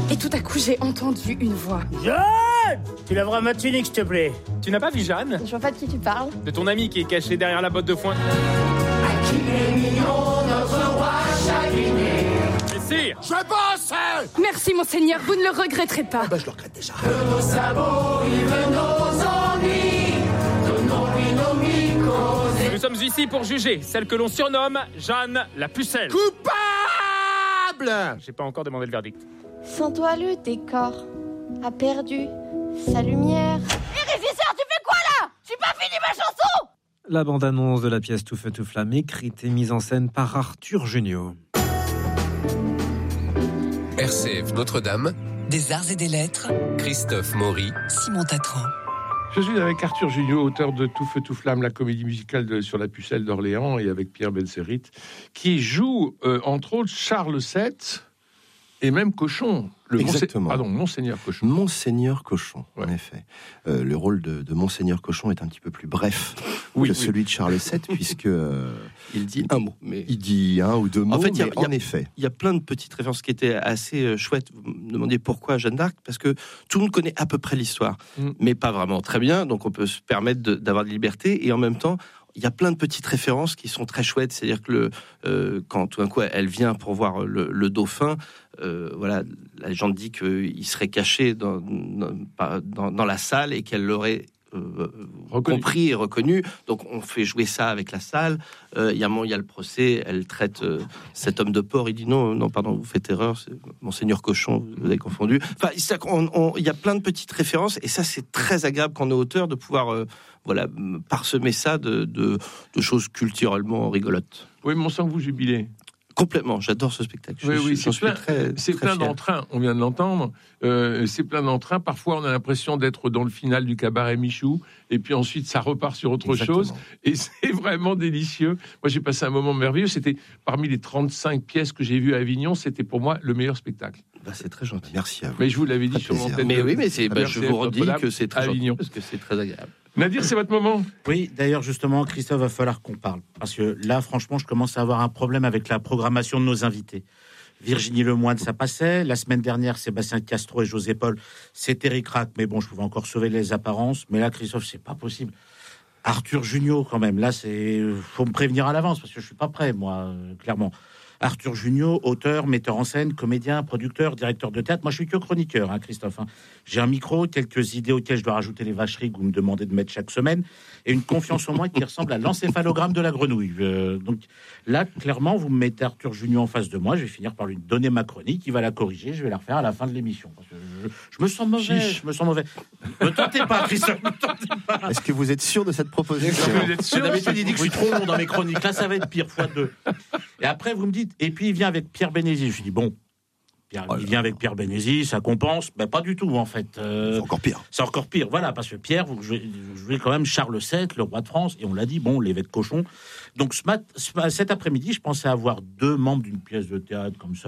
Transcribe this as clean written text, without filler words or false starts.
Et tout à coup, j'ai entendu une voix. Jeanne! Tu laveras ma tunique, s'il te plaît. Tu n'as pas vu Jeanne? Je vois pas de qui tu parles. De ton ami qui est caché derrière la botte de foin. À qui est mignon, notre roi chagriné. Messire! Je bosse! Merci, monseigneur, vous ne le regretterez pas. Je le regrette déjà. De nos sabots, vive nos ennuis. Donnons-lui nos mycoses. Nous sommes ici pour juger celle que l'on surnomme Jeanne la pucelle. Coupable! J'ai pas encore demandé le verdict. Sans toi, le décor a perdu sa lumière. Régisseur, tu fais quoi là? J'ai pas fini ma chanson. La bande-annonce de la pièce Tout feu tout flamme, écrite et mise en scène par Arthur Jugnot. RCF Notre-Dame, Des arts et des lettres, Christophe Maury, Simon Tatran. Je suis avec Arthur Jugnot, auteur de Tout feu tout flamme, la comédie musicale sur la pucelle d'Orléans, et avec Pierre Benserrit, qui joue entre autres Charles VII et même Cochon. Exactement. Monseigneur Cochon. Monseigneur Cochon, Ouais. en effet. Le rôle de Monseigneur Cochon est un petit peu plus bref que celui de Charles VII, puisque il dit un mot. Mais il dit un ou deux mots, en fait, en effet. Il y a plein de petites références qui étaient assez chouettes. Vous me demandez pourquoi Jeanne d'Arc? Parce que tout le monde connaît à peu près l'histoire, mais pas vraiment très bien, donc on peut se permettre d'avoir de liberté, et en même temps, il y a plein de petites références qui sont très chouettes. C'est-à-dire que quand tout d'un coup elle vient pour voir le dauphin, voilà, la légende dit qu'il serait caché dans la salle et qu'elle l'aurait compris et reconnu. Donc on fait jouer ça avec la salle. Il y a le procès. Elle traite cet homme de porc. Il dit non, pardon, vous faites erreur. C'est Monseigneur Cochon. Vous avez confondu. Enfin, il y a plein de petites références et ça c'est très agréable quand on est auteur de pouvoir parsemer ça de choses culturellement rigolotes. Oui, mais on sent que vous jubilez. Complètement, j'adore ce spectacle. C'est plein d'entrain, on vient de l'entendre. C'est plein d'entrain. Parfois, on a l'impression d'être dans le final du cabaret Michou, et puis ensuite, ça repart sur autre chose. Et c'est vraiment délicieux. Moi, j'ai passé un moment merveilleux. C'était parmi les 35 pièces que j'ai vues à Avignon, c'était pour moi le meilleur spectacle. C'est très gentil. Merci à vous. Mais je vous l'avais dit sur l'antenne. Mais oui, mais je vous redis que c'est très gentil parce que c'est très agréable. Nadir, c'est votre moment. Oui, d'ailleurs, justement, Christophe, va falloir qu'on parle. Parce que là, franchement, je commence à avoir un problème avec la programmation de nos invités. Virginie Lemoine, ça passait. La semaine dernière, Sébastien Castro et José Paul, c'était ric-rac. Mais bon, je pouvais encore sauver les apparences. Mais là, Christophe, c'est pas possible. Arthur Jugnot, quand même. Là, faut me prévenir à l'avance parce que je suis pas prêt, moi, clairement. Arthur Jugnot, auteur, metteur en scène, comédien, producteur, directeur de théâtre. Moi, je suis que chroniqueur, Christophe. J'ai un micro, quelques idées auxquelles je dois rajouter les vacheries que vous me demandez de mettre chaque semaine, et une confiance en moi qui ressemble à l'encéphalogramme de la grenouille. Donc là, clairement, vous me mettez Arthur Jugnot en face de moi, je vais finir par lui donner ma chronique, il va la corriger, je vais la refaire à la fin de l'émission. Parce que je me sens mauvais, Ne tentez pas, Christophe, ne tentez pas. Est-ce que vous êtes sûr de cette proposition? Vous êtes sûr? D'habitude, il dit que je suis trop long dans mes chroniques. Là, ça va être pire, fois 2. Et après, vous me dites, et puis il vient avec Pierre Bénézy. Je dis, bon, il vient avec Pierre Bénézy, ça compense. Ben, pas du tout, en fait. C'est encore pire. C'est encore pire, voilà, parce que Pierre, vous jouez quand même Charles VII, le roi de France, et on l'a dit, bon, l'évêque Cochon. Donc, cet après-midi, je pensais avoir 2 membres d'une pièce de théâtre comme ça,